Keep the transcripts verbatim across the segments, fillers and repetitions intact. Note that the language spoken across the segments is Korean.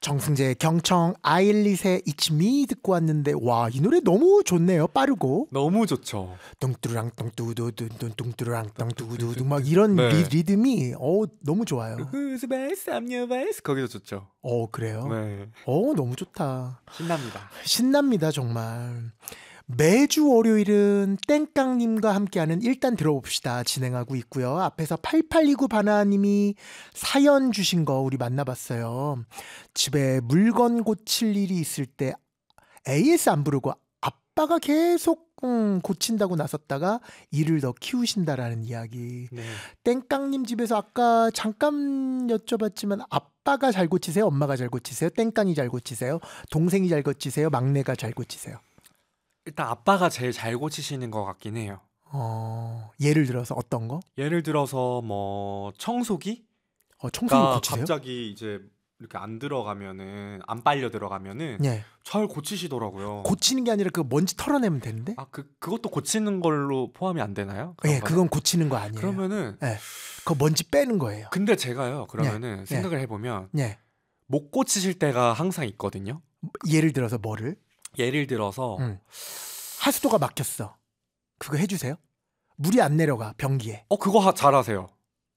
정승재 경청 아일릿의 It's Me 듣고 왔는데 와, 이 노래 너무 좋네요. 빠르고 너무 좋죠. 뚱뚜랑 뚱뚜두두둔 뚱뚜랑 뚱뚜두두 막 이런 네. 리, 리듬이 어 너무 좋아요. Who's best? I'm your best. 거기도 좋죠. 어 그래요? 네. 어 너무 좋다. 신납니다. 신납니다 정말. 매주 월요일은 땡깡님과 함께하는 일단 들어봅시다 진행하고 있고요. 앞에서 팔팔이구 바나님이 사연 주신 거 우리 만나봤어요. 집에 물건 고칠 일이 있을 때 에이에스 안 부르고 아빠가 계속 음, 고친다고 나섰다가 일을 더 키우신다라는 이야기. 네. 땡깡님 집에서 아까 잠깐 여쭤봤지만 아빠가 잘 고치세요? 엄마가 잘 고치세요? 땡깡이 잘 고치세요? 동생이 잘 고치세요? 막내가 잘 고치세요? 일단 아빠가 제일 잘 고치시는 것 같긴 해요. 어, 예를 들어서 어떤 거? 예를 들어서 뭐 청소기? 어, 청소기 가 고치세요? 갑자기 이제 이렇게 안 들어가면은 안 빨려 들어가면은 예. 잘 고치시더라고요. 고치는 게 아니라 그 먼지 털어내면 되는데? 아, 그 그것도 고치는 걸로 포함이 안 되나요? 그런 예, 거는? 그건 고치는 거 아니에요. 그러면은 예. 그 먼지 빼는 거예요. 근데 제가요. 그러면은 예. 생각을 해 보면 예. 못 고치실 때가 항상 있거든요. 예를 들어서 뭐를? 예를 들어서 음. 하수도가 막혔어. 그거 해주세요. 물이 안 내려가 변기에. 어 그거 하, 잘하세요.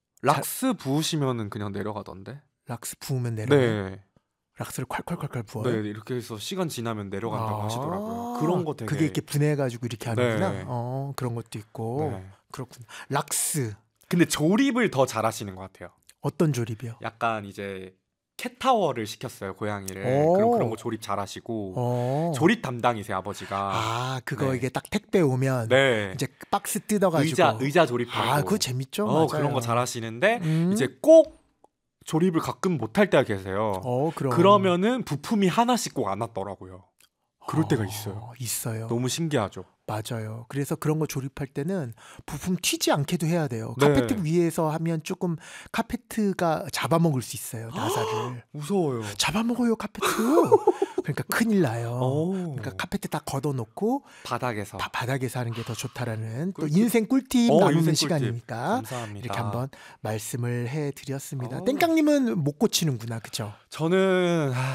락스 부으시면은 그냥 내려가던데. 락스 부으면 내려가. 네. 락스를 콸콸콸콸 부어요. 네, 이렇게 해서 시간 지나면 내려간다고 아, 하시더라고요. 그런 거 되게 그게 이렇게 분해해가지고 이렇게 하는구나. 네. 어, 그런 것도 있고. 네. 그렇군. 락스. 근데 조립을 더 잘하시는 것 같아요. 어떤 조립이요? 약간 이제 캣타워를 시켰어요, 고양이를. 오. 그럼 그런 거 조립 잘하시고 어. 조립 담당이세요, 아버지가. 아, 그거 네. 이게 딱 택배 오면 네. 이제 박스 뜯어가지고. 의자 의자 조립하고. 아, 그거 재밌죠. 어, 맞아요. 그런 거 잘하시는데 음. 이제 꼭 조립을 가끔 못할 때가 계세요. 어, 그럼. 그러면은 부품이 하나씩 꼭 안 왔더라고요. 그럴 때가 있어요. 어, 있어요. 너무 신기하죠. 맞아요. 그래서 그런 거 조립할 때는 부품 튀지 않게도 해야 돼요. 네. 카페트 위에서 하면 조금 카페트가 잡아먹을 수 있어요. 나사를. 무서워요. 잡아먹어요, 카페트. 그러니까 큰일 나요. 오. 그러니까 카페트 딱 걷어놓고 바닥에서. 바, 바닥에서 하는 게 더 좋다라는 또 그- 인생 꿀팁 어, 나누는 인생 꿀팁. 시간이니까 감사합니다. 이렇게 한번 말씀을 해드렸습니다. 어. 땡깡님은 못 고치는구나, 그쵸? 저는 아,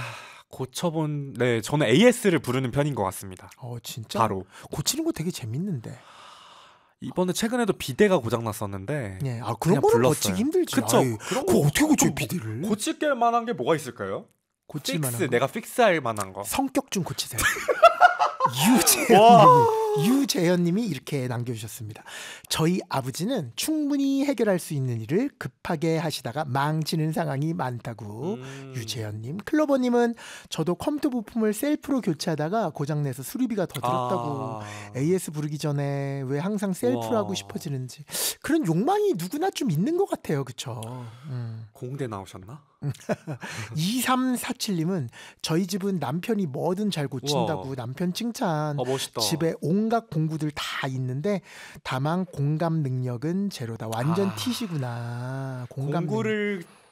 고쳐본 네 저는 에이에스를 부르는 편인 것 같습니다. 어, 진짜? 바로 고치는 거 되게 재밌는데. 이번에 최근에도 비대가 고장 났었는데 예, 아, 그런 그냥 거는 불렀어요. 고치기 힘들지. 그쵸? 아유, 그런 그거 거 어떻게 고쳐, 좀 비대를? 고칠 게 만한 게 뭐가 있을까요? 고칠 만한 픽스 거? 내가 픽스할 만한 거. 성격 좀 고치세요. 와. 유재현님이 유재현님이 이렇게 남겨주셨습니다. 저희 아버지는 충분히 해결할 수 있는 일을 급하게 하시다가 망치는 상황이 많다고. 음. 유재현님, 클로버님은 저도 컴퓨터 부품을 셀프로 교체하다가 고장내서 수리비가 더 들었다고. 아. 에이에스 부르기 전에 왜 항상 셀프로 우와. 하고 싶어지는지 그런 욕망이 누구나 좀 있는 것 같아요, 그렇죠? 음. 공대 나오셨나? 이삼사칠님은 저희 집은 남편이 뭐든 잘 고친다고. 우와. 남편 칭찬. 어 멋있다. 집에 온갖 공구들 다 있는데 다만 공감 능력은 제로다. 완전 아. 티시구나. 공감 공구를